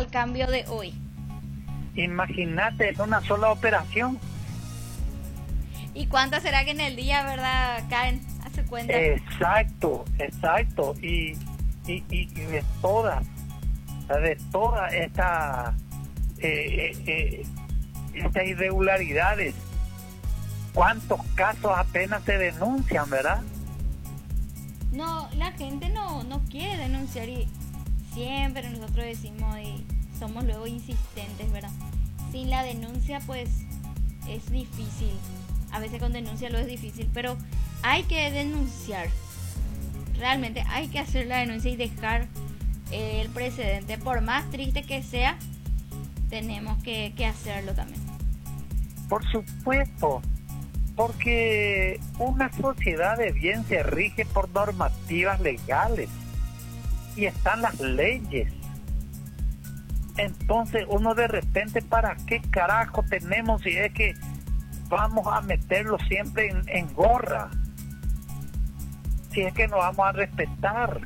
al cambio de hoy. Imagínate, en una sola operación. ¿Y cuántas será que en el día, verdad, caen? Hace cuenta. Exacto. Y de todas estas irregularidades, ¿cuántos casos apenas se denuncian, verdad? No, la gente no quiere denunciar y siempre nosotros decimos y somos luego insistentes, ¿verdad? Sin la denuncia pues es difícil. A veces con denuncia lo es difícil, pero hay que denunciar. Realmente hay que hacer la denuncia y dejar el precedente. Por más triste que sea, tenemos que hacerlo también. Por supuesto, porque una sociedad de bien se rige por normativas legales y están las leyes. Entonces uno de repente, ¿para qué carajo tenemos si es que vamos a meterlo siempre en gorra? Si es que no vamos a respetar,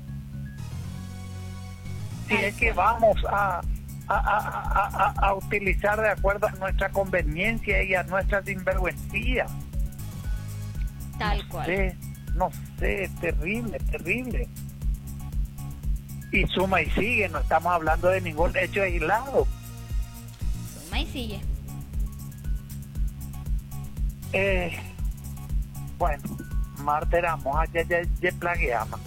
si es que vamos a utilizar de acuerdo a nuestra conveniencia y a nuestra sinvergüencía. Tal cual. No sé, terrible. Y suma y sigue, no estamos hablando de ningún hecho aislado. Suma y sigue. Bueno, Marta éramos allá ya plagueamos.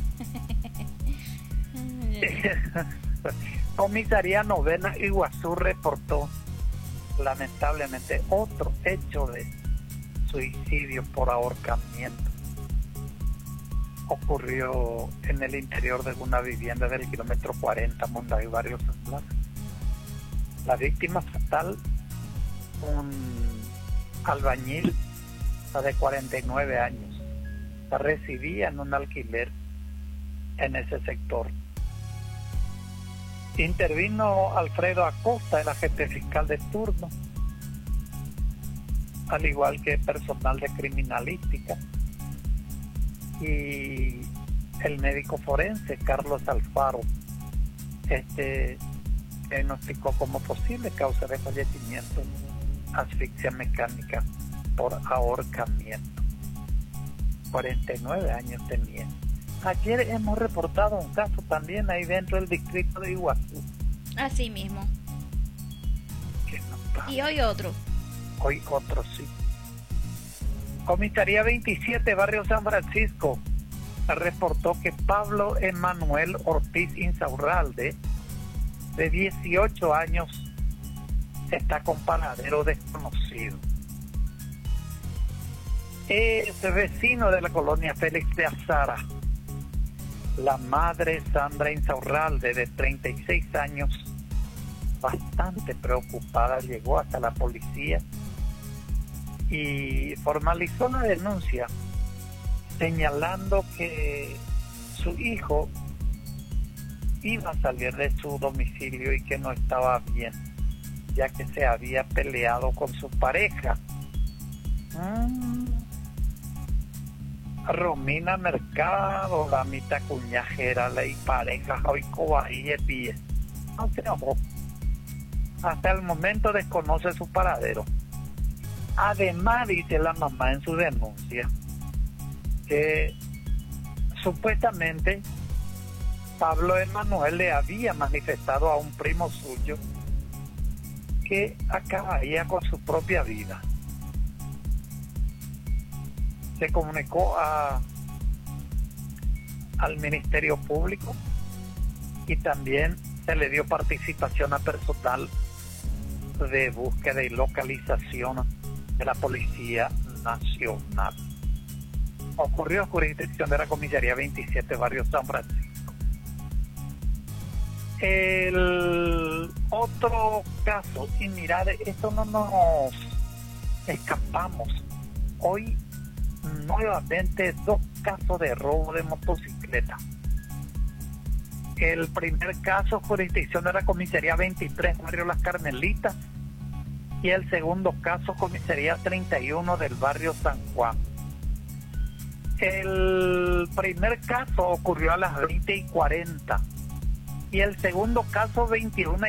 Comisaría Novena Iguazú reportó lamentablemente otro hecho de suicidio por ahorcamiento. Ocurrió en el interior de una vivienda del kilómetro 40, Monday, Barrio San Blas. La víctima fatal, un albañil de 49 años, residía en un alquiler en ese sector. Intervino Alfredo Acosta, el agente fiscal de turno, al igual que personal de criminalística, y el médico forense Carlos Alfaro, diagnosticó como posible causa de fallecimiento asfixia mecánica por ahorcamiento. 49 años tenía. Ayer hemos reportado un caso también ahí dentro del distrito de Iguazú. Así mismo. No, y hoy otro. Hoy otro, sí. Comisaría 27, Barrio San Francisco, reportó que Pablo Emanuel Ortiz Insaurralde, de 18 años, está con paradero desconocido. Es vecino de la colonia Félix de Azara. La madre Sandra Insaurralde, de 36 años, bastante preocupada, llegó hasta la policía y formalizó la denuncia, señalando que su hijo iba a salir de su domicilio y que no estaba bien, ya que se había peleado con su pareja. Romina Mercado, la mitad cuñajera, la pareja, hoy cobaí pie. No se enojó. Hasta el momento desconoce su paradero. Además, dice la mamá en su denuncia, que supuestamente Pablo Emanuel le había manifestado a un primo suyo que acabaría con su propia vida. Se comunicó al Ministerio Público y también se le dio participación a personal de búsqueda y localización de la Policía Nacional. Ocurrió en jurisdicción de la Comisaría 27, Barrio San Francisco. El otro caso, y mirad, esto no nos escapamos. Hoy nuevamente 2 casos de robo de motocicleta. El primer caso, jurisdicción de la Comisaría 23, Barrio Las Carmelitas, y el segundo caso, Comisaría 31 del Barrio San Juan. El primer caso ocurrió a las 20:40 y el segundo caso 21:40.